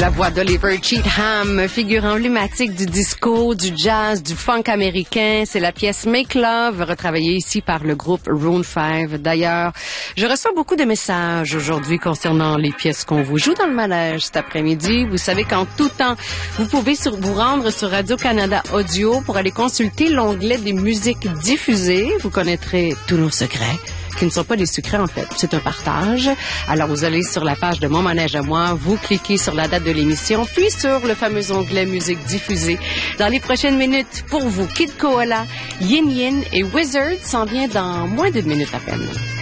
la voix d'Oliver Cheatham, figure emblématique du disco, du jazz, du funk américain. C'est la pièce Make Love, retravaillée ici par le groupe Room 5. D'ailleurs, je reçois beaucoup de messages aujourd'hui concernant les pièces qu'on vous joue dans le manège cet après-midi. Vous savez qu'en tout temps, vous pouvez vous rendre sur Radio-Canada Audio pour aller consulter l'onglet des musiques diffusées. Vous connaîtrez tous nos secrets, qui ne sont pas des secrets en fait, c'est un partage. Alors vous allez sur la page de Mon Manège à moi, vous cliquez sur la date de l'émission, puis sur le fameux onglet musique diffusée. Dans les prochaines minutes, pour vous, Kid Koala, Yin Yin et Wizard s'en vient dans moins d'une minute à peine.